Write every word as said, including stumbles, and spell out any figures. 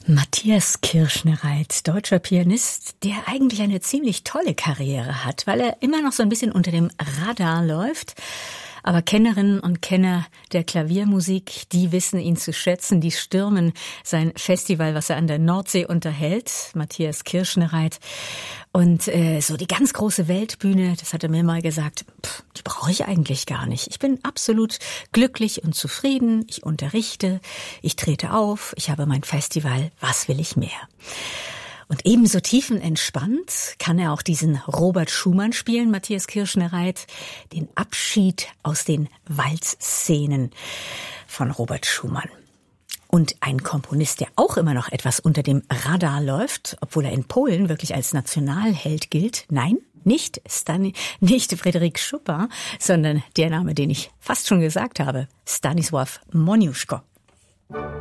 Matthias Kirschnereit, deutscher Pianist, der eigentlich eine ziemlich tolle Karriere hat, weil er immer noch so ein bisschen unter dem Radar läuft. Aber Kennerinnen und Kenner der Klaviermusik, die wissen ihn zu schätzen, die stürmen sein Festival, was er an der Nordsee unterhält, Matthias Kirschnereit. Und äh, so die ganz große Weltbühne, das hat er mir mal gesagt, pff, die brauche ich eigentlich gar nicht. Ich bin absolut glücklich und zufrieden, ich unterrichte, ich trete auf, ich habe mein Festival, was will ich mehr? Und ebenso tiefenentspannt kann er auch diesen Robert Schumann spielen, Matthias Kirschnereit, den Abschied aus den Walzszenen von Robert Schumann. Und ein Komponist, der auch immer noch etwas unter dem Radar läuft, obwohl er in Polen wirklich als Nationalheld gilt. Nein, nicht Stani, nicht Frédéric Chopin, sondern der Name, den ich fast schon gesagt habe, Stanisław Moniuszko.